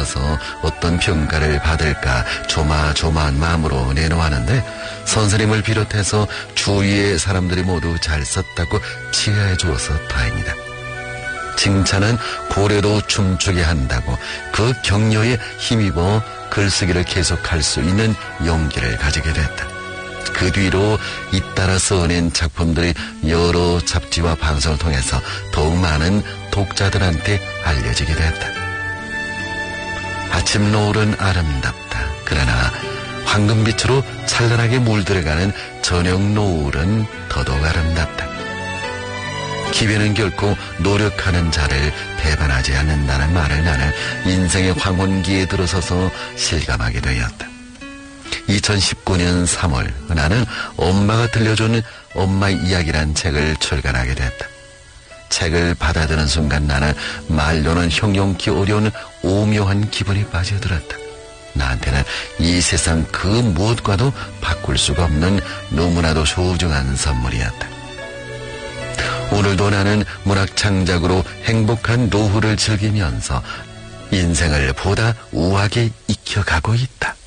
나가서 어떤 평가를 받을까 조마조마한 마음으로 내놓았는데 선생님을 비롯해서 주위의 사람들이 모두 잘 썼다고 치하해 주어서 다행이다. 칭찬은 고래도 춤추게 한다고 그 격려에 힘입어 글쓰기를 계속할 수 있는 용기를 가지게 됐다. 그 뒤로 잇따라 써낸 작품들이 여러 잡지와 방송을 통해서 더욱 많은 독자들한테 알려지게 됐다. 아침 노을은 아름답다. 그러나 황금빛으로 찬란하게 물들어가는 저녁 노을은 더더욱 아름답다. 기회는 결코 노력하는 자를 배반하지 않는다는 말을 나는 인생의 황혼기에 들어서서 실감하게 되었다. 2019년 3월 나는 엄마가 들려준 엄마의 이야기란 책을 출간하게 됐다. 책을 받아드는 순간 나는 말로는 형용기 어려운 오묘한 기분이 빠져들었다. 나한테는 이 세상 그 무엇과도 바꿀 수가 없는 너무나도 소중한 선물이었다. 오늘도 나는 문학 창작으로 행복한 노후를 즐기면서 인생을 보다 우아하게 익혀가고 있다.